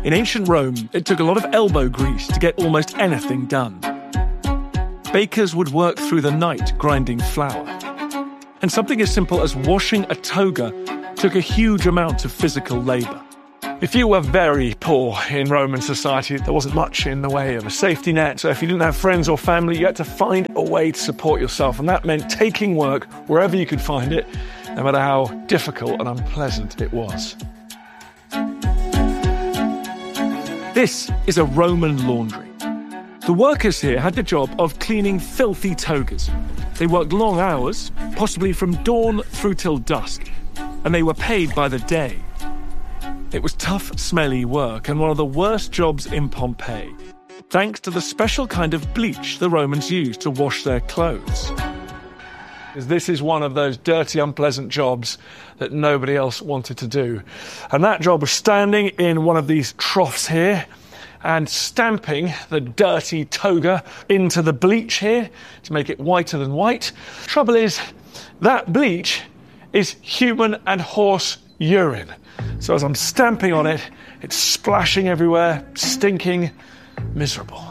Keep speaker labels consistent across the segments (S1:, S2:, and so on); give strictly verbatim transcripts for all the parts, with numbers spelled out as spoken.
S1: In ancient Rome, it took a lot of elbow grease to get almost anything done. Bakers would work through the night grinding flour. And something as simple as washing a toga took a huge amount of physical labour. If you were very poor in Roman society, there wasn't much in the way of a safety net. So if you didn't have friends or family, you had to find a way to support yourself. And that meant taking work wherever you could find it, no matter how difficult and unpleasant it was. This is a Roman laundry. The workers here had the job of cleaning filthy togas. They worked long hours, possibly from dawn through till dusk, and they were paid by the day. It was tough, smelly work and one of the worst jobs in Pompeii, thanks to the special kind of bleach the Romans used to wash their clothes. This is one of those dirty, unpleasant jobs that nobody else wanted to do. And that job was standing in one of these troughs here and stamping the dirty toga into the bleach here to make it whiter than white. Trouble is, that bleach is human and horse urine. So as I'm stamping on it, it's splashing everywhere, stinking, miserable.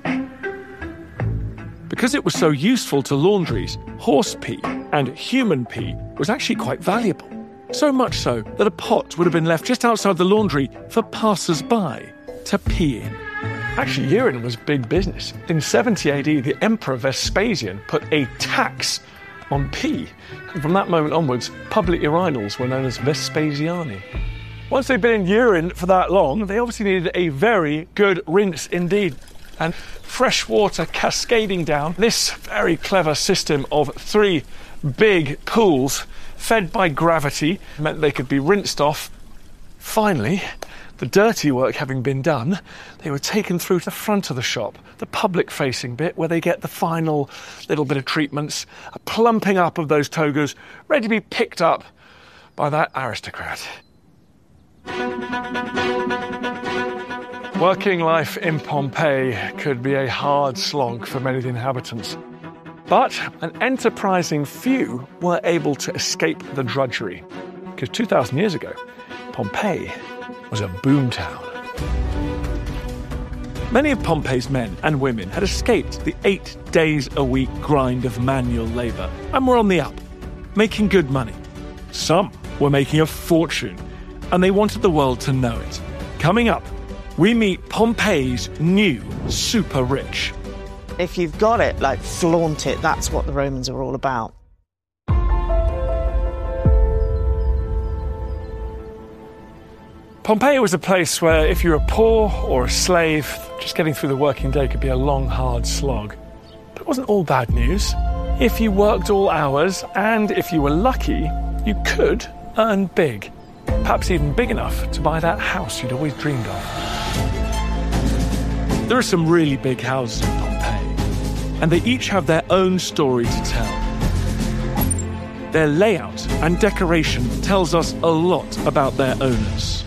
S1: Because it was so useful to laundries, horse pee and human pee was actually quite valuable. So much so that a pot would have been left just outside the laundry for passers-by to pee in. Actually, urine was big business. In seventy A D, the Emperor Vespasian put a tax on pee. And from that moment onwards, public urinals were known as Vespasiani. Once they'd been in urine for that long, they obviously needed a very good rinse indeed. And fresh water cascading down, this very clever system of three big pools fed by gravity meant they could be rinsed off. Finally, the dirty work having been done, they were taken through to the front of the shop, the public-facing bit where they get the final little bit of treatments, a plumping up of those togas, ready to be picked up by that aristocrat. Working life in Pompeii could be a hard slog for many of the inhabitants. But an enterprising few were able to escape the drudgery. Because two thousand years ago, Pompeii was a boomtown. Many of Pompeii's men and women had escaped the eight days a week grind of manual labour and were on the up, making good money. Some were making a fortune, and they wanted the world to know it. Coming up, we meet Pompeii's new super rich.
S2: If you've got it, like, flaunt it. That's what the Romans are all about.
S1: Pompeii was a place where if you were poor or a slave, just getting through the working day could be a long, hard slog. But it wasn't all bad news. If you worked all hours, and if you were lucky, you could earn big. Perhaps even big enough to buy that house you'd always dreamed of. There are some really big houses in Pompeii, and they each have their own story to tell. Their layout and decoration tells us a lot about their owners.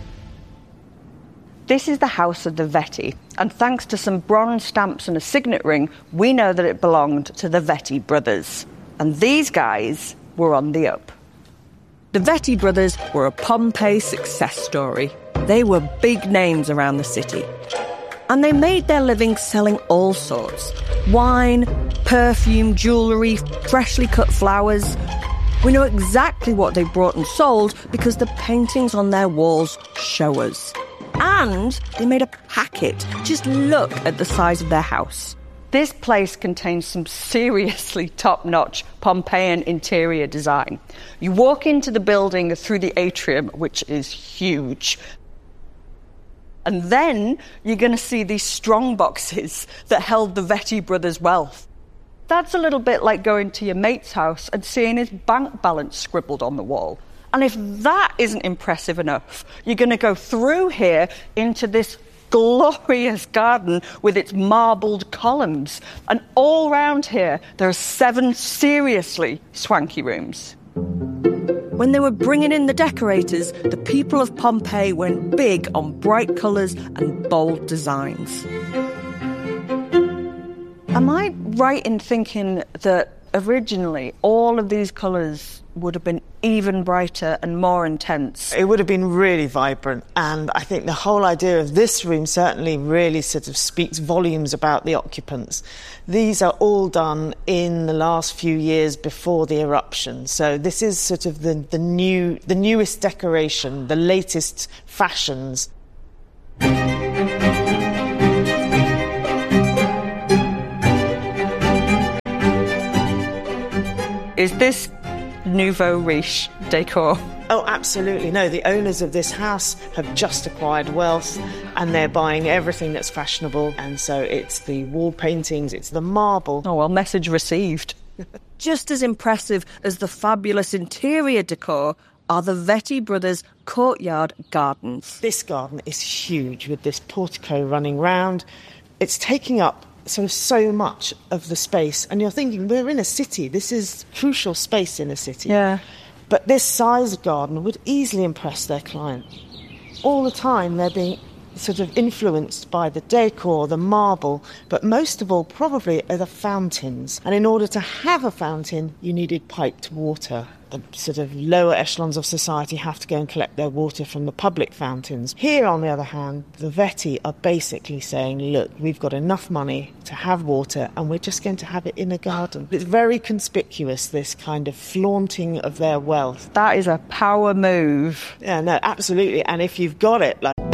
S3: This is the house of the Vetti, and thanks to some bronze stamps and a signet ring, we know that it belonged to the Vetti brothers. And these guys were on the up.
S4: The Vetti brothers were a Pompeii success story. They were big names around the city. And they made their living selling all sorts. Wine, perfume, jewellery, freshly cut flowers. We know exactly what they brought and sold because the paintings on their walls show us. And they made a packet. Just look at the size of their house.
S3: This place contains some seriously top-notch Pompeian interior design. You walk into the building through the atrium, which is huge. And then you're going to see these strong boxes that held the Vetti brothers' wealth. That's a little bit like going to your mate's house and seeing his bank balance scribbled on the wall. And if that isn't impressive enough, you're going to go through here into this glorious garden with its marbled columns. And all round here, there are seven seriously swanky rooms.
S4: When they were bringing in the decorators, the people of Pompeii went big on bright colours and bold designs.
S3: Am I right in thinking that Originally, all of these colours would have been even brighter and more intense.
S2: It would have been really vibrant, and I think the whole idea of this room certainly really sort of speaks volumes about the occupants. These are all done in the last few years before the eruption, so this is sort of the, the new, the newest decoration, the latest fashions.
S3: Is this nouveau riche decor?
S2: Oh, absolutely. No, the owners of this house have just acquired wealth and they're buying everything that's fashionable. And so it's the wall paintings, it's the marble.
S3: Oh, well, message received.
S4: Just as impressive as the fabulous interior decor are the Vetti brothers' courtyard gardens.
S2: This garden is huge with this portico running round. It's taking up sort of so much of the space, and you're thinking, we're in a city, this is crucial space in a city.
S3: Yeah.
S2: But this size of garden would easily impress their client. All the time they're being sort of influenced by the decor, the marble, but most of all probably are the fountains. And in order to have a fountain, you needed piped water. The sort of lower echelons of society have to go and collect their water from the public fountains. Here, on the other hand, the Vetti are basically saying, look, we've got enough money to have water and we're just going to have it in a garden. It's very conspicuous, this kind of flaunting of their wealth.
S3: That is a power move.
S2: Yeah, no, absolutely. And if you've got it, like